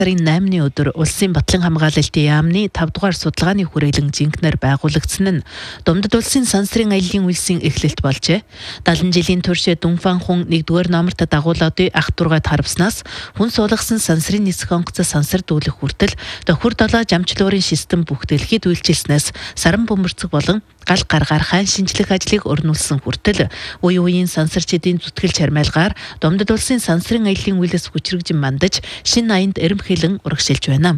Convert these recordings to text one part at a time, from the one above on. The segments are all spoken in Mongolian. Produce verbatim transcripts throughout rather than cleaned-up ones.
Сарын наймны өдөр улсын батлан хамгаалалтын яамны тав дугаар судалгааны хүрээлэн жинкнэр байгуулагдсан нь Думдад улсын сансрын аяллаа үйлсийн эхлэлт болжээ. далайн жилийн турш Дунфан хүн нэгдүгээр номерт дагуулуудын ах дургайд харвснаас хүн суулгасан сансрын нисэх онгоц сансар дүүлэх хүртэл тохир долоо жамчлуурын систем бүх дэлхийд үйлчилснээс саран бөмбөрцөг болон гал гаргаар хайн шинжлэх ажлыг өрнүүлсэн хүртэл үе үеийн сансарчдын зүтгэл чармайлгаар Думдад улсын сансрын аяллаа үйлс хүчрэгжин мандаж шинэ аянд эрэмхэлэн урагшилж байна.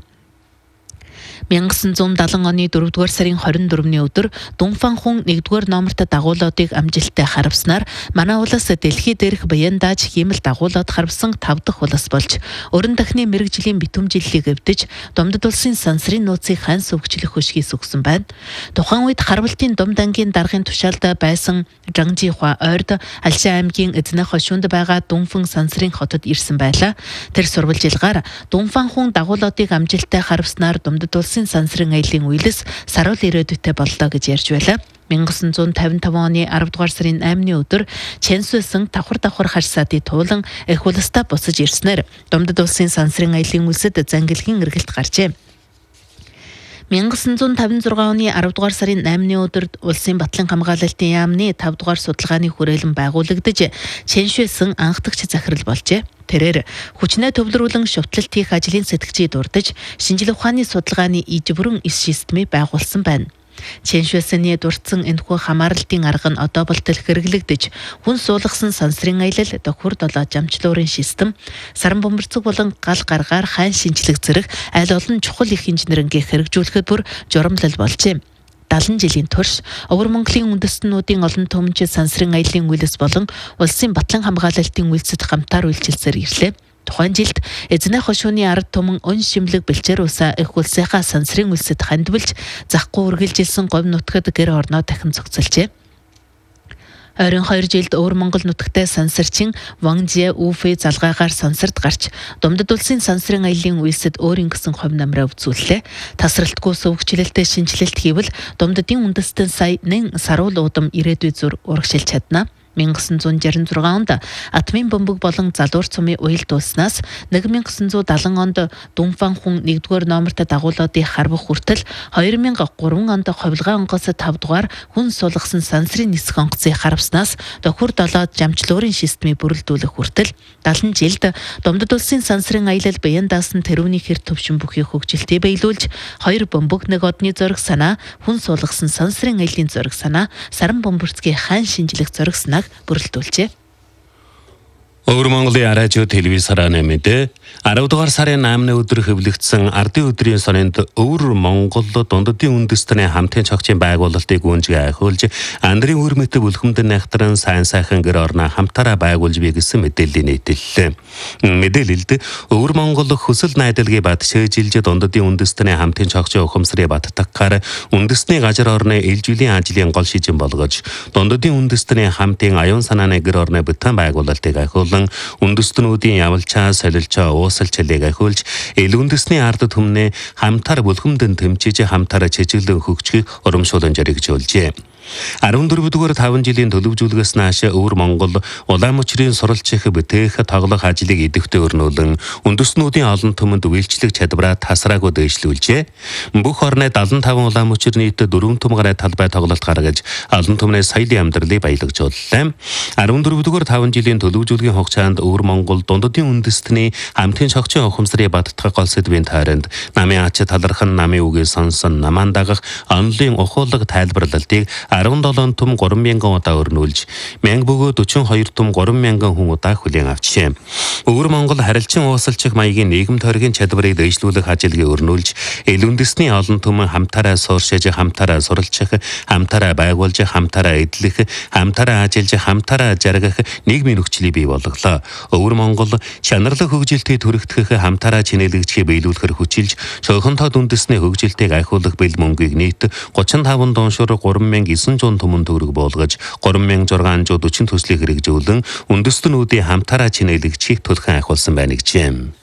мянга санаа зуун даатан оны дөрөвдүгээр сарын хорин дөрөвний өдөр Дунфан хүн нэгдүгээр номерт дагуулуудыг амжилттай харвснаар манай улс дэлхий дээрх баян дааж хиймэл дагуулууд харвсан тав дахь улс болж өрн дахны мэрэгжлийн битүүмжиллийг эвдэж Думдад улсын сансрын нууцыг хан сүвгчлэх хөшгийс өгсөн байна. Тухайн үед Харвалтын Думд ангийн даргын тушаалд байсан Жангжихуа ойрд Алшаа аймгийн эзнэх хошуунд байгаа Дунфан сансрын хотод ирсэн байлаа. Тэр сурвалжилгаар Дунфан хүн дагуулуудыг амжилттай харвснаар Думдад улсын сансрын аяллаа үйлс саруул ирээдүйтэй боллоо гэж ярьж байлаа. мянга санаа зуун тавин таван оны аравдугаар сарын наймны өдөр Чэнсүсэн давхар давхар харьсаатын туулан эх улстай босож ирснээр Думдад улсын сансрын аяллаа үйлсэд зангилгийн эргэлт гарчээ. мянга санаа зуун тавин зургаан оны аравдугаар сарын наймны өдөр улсын батлан хамгаалалтын яамны тав дугаар судалгааны хүрээлэн байгуулагдаж Чэншүсэн анхдагч захирал болжээ. Тэрээр хүчнээ төвлөрүүлэн шутлалт хийх ажлын сэтгчийг дурдж шинжлэх ухааны судалгааны ижбүрэн эс системийг байгуулсан байна. Чэншүсэний дурдсан энэхүү хамааралтын арга нь одоо болтол хэрэглэгдэж хүн суулгасан сансрын аялал тохир долоо жамчлуурын систем саран бөмбөрцөг болон гал гаргаар хайн шинжлэх зэрэг аль олон чухал их инженерингийг хэрэгжүүлэхэд бүр журамлал болжээ. далайн жилийн турш Өвөр Монголын үндэстнүүдийн олон түмэнчид сансрын аяллаа үйлс болон улсын батлан хамгаалалтын үйлсэд хамтаар үйлчилсээр ирлээ. Тухайн жилд эзнэх хошууны ард түмэн өн шимлэг бэлчээр усаа их улсынхаа сансрын үйлсэд хандвалж захгүй үргэлжилсэн говь нутгад гэр орноо дахин зогсолжээ. Ойрын хоёр жилд Өвөр Монгол нутагтай сансарчин Ванжэ Уфэ залгаагаар сансарт гарч Думдад улсын сансрын аяллаа үйлсэд өөрийн гэсэн хувь намраа өвцүүллээ. Тасралтгүй сувгчлэлтэй шинжилэлт хийвэл Думдадын үндэстэн сая нэн саруул удам ирээдүй зүр урагшилж чадна. мянга санаа зуун жарим зургаан онд атмын бөмбөг болон залуур цумын уял дууснаас мянга санаа зуун даатан онд Дунфан хүн нэгдүгээр номерт дагуулуудыг харвах хүртэл хоёр мянга гурван онд ховлгой онгоц тав дугаар хүн суулгасан сансрын нисэх онгоцыг харвснаас тохир долоод жамчлуурын системийг бүрэлдүүлэх хүртэл далайн жилд Думдад улсын сансрын аялал баян даасан тэрүүний хэр төвшин бүхий хөгжилтийг биелүүлж хоёр бөмбөг нэг одны зориг санаа хүн суулгасан сансрын аяллаа зориг санаа саран бөмбөрцгийн хайн шинжлэх зориг санаа бүрэлдүүлжээ. Өвөр Монголын радио телевизээр нэмэдэ аравдугаар сарын наймны өдөр хэвлэгдсэн ардын өдрийн сонинд Өвөр Монгол дундадын үндэстний хамтын цогцын байгуулалтыг гүнзгий ахиулж андрын үрмэт бүлхэмдэн найхтран сайн сайхан гэр орноо хамтаараа байгуулж бий гэсэн мэдээлэл нийтэллээ. Мэдээлэлд Өвөр Монгол хүсэл найдалгыг бат шээжилж дундадын үндэстний хамтын цогцын ухамсарыг баттагахаар үндэстний газар орны ээлжүүлийн ажлын гол шижин болгож дундадын үндэстний хамтын аюун санааны гэр орны бүтэн байгуулалтыг ахиул үндэстнүүдийн явалчаа солилчоо уусалчлыг ахиулж ил үндэсний ард түмнээ хамтар бүлхэмдэн тэмчиж хамтараа чиглэн хөгжих урамшуулан жаргажуулжээ. арван дөрөвдүгээр таван жилийн төлөвжүүлгээс нааш Өвөр Монгол улаан мөчрийн суралцах бүтээх тоглох ажлыг идэвхтэй өрнүүлэн үндэстнүүдийн олон түмэнд үйлчлэх чадвараа тасраагүй дэвшлүүлжээ. Бүх орны даатан таван улаан мөчр нийт дөрвөн түм гаруй талбай тоглолт гаргаж олон түмний соёлын амьдралыг баялагжууллаа. арван дөрөвдүгээр таван жилийн төлөвжүүлгийн хугацаанд Өвөр Монгол дундадын үндэстний хамтын цогцын ухамсарыг баттгах гол сэдвийн тойронд намын ач талархан намын үгийг сонсон намаан дагах онлын ухуулга тайлбарлалтыг арван долоон түм гурван мянган удаа өрнүүлж мянга бөгөөд дөрвөн хоёр түм гурван мянган хүн удаа хүлээн авчээ. Өвөр Монгол харилцан уусалчих маягийн нийгэм тойргийн чадварыг дэвшлүүлэх ажилыг өрнүүлж ил үндэсний олон түмэн хамтараа сууршиж хамтараа суралцах хамтараа байгуулж хамтараа эдлэх хамтараа ажиллаж хамтараа жаргах нийгмийн нөхцөлийг бий болголоо. Өвөр Монгол чанарлаг хөгжилтийг түрэгдэх хамтараа чинээлэгдэхийг биелүүлэхээр хүчилж цөөхөнтод үндэсний хөгжилтийг ахиулах бэл мөнгийг нийт гучин таван дууншуур гурван мянга эссэн зуун түмэн төгрөг болгож гурван мянга зургаан зуун дөрвөн төслийг хэрэгжүүлэн үндэстнүүдийн хамтараа чинээлэгдэхийг төлхөн ахиулсан байна гэжээ.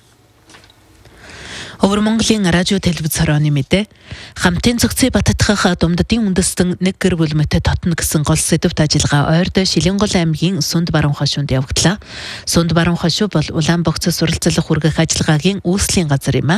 Өвөр Монголын радио телевизээр нэмэдэ хамтын цогцыг баттгах Думдадын үндэстэн нэг гэр бүл мөтө татна гэсэн гол сэдвт ажиллагаа ойрд Шилэнгол аймгийн Сүнд баруун хошуунд явагдлаа. Сүнд баруун хошуу бол Улаанбогц суралцлах хүргэх ажиллагаагийн үүслийн газар юм а.